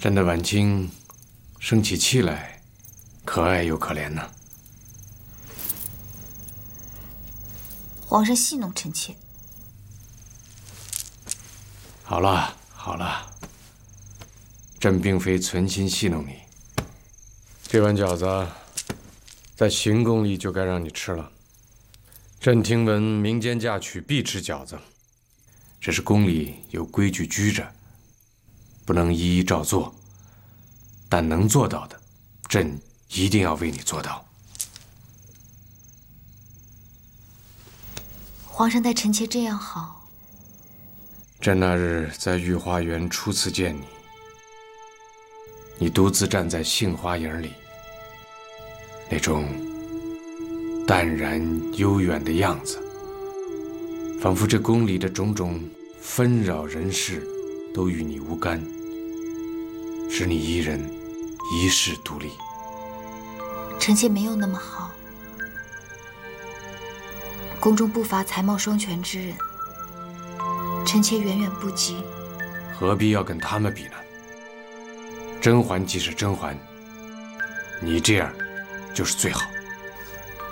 朕的婉清生起气来，可爱又可怜呢。 皇上戏弄臣妾。 好了好了，朕并非存心戏弄你。这碗饺子，在行宫里就该让你吃了。朕听闻民间嫁娶必吃饺子，只是宫里有规矩拘着，不能一一照做。但能做到的，朕一定要为你做到。 皇上待臣妾这样好。 朕那日在御花园初次见你，你独自站在杏花影里，那种淡然悠远的样子，仿佛这宫里的种种纷扰人事都与你无干，使你一人一世独立。 臣妾没有那么好，宫中不乏才貌双全之人，臣妾远远不及。 何必要跟他们比呢？甄嬛即是甄嬛，你这样就是最好。